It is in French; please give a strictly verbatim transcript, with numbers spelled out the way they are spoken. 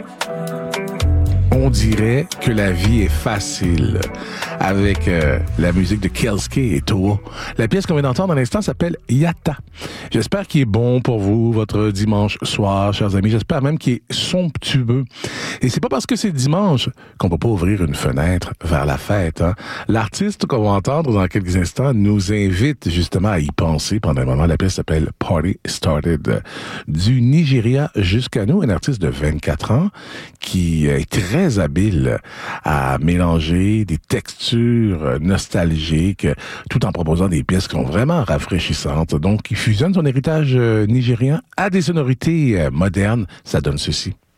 On dirait que la vie est facile avec euh, la musique de Kelske et Toa. La pièce qu'on vient d'entendre à l'instant s'appelle Yata. J'espère qu'il est bon pour vous, votre dimanche soir, chers amis. J'espère même qu'il est somptueux. Et c'est pas parce que c'est dimanche qu'on peut pas ouvrir une fenêtre vers la fête. Hein? L'artiste qu'on va entendre dans quelques instants nous invite justement à y penser pendant un moment. La pièce s'appelle Party Started. Du Nigeria jusqu'à nous, un artiste de vingt-quatre ans qui est très habile à mélanger des textures nostalgiques tout en proposant des pièces qui sont vraiment rafraîchissantes. Donc, il fusionne son héritage nigérien à des sonorités modernes. Ça donne ceci.